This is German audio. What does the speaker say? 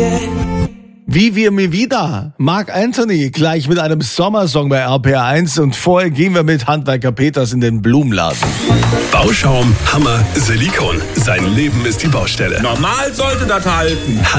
Wie wir mir wieder. Marc Anthony gleich mit einem Sommersong bei RPR1 und vorher gehen wir mit Handwerker Peters in den Blumenladen. Bauschaum, Hammer, Silikon. Sein Leben ist die Baustelle. Normal sollte das halten.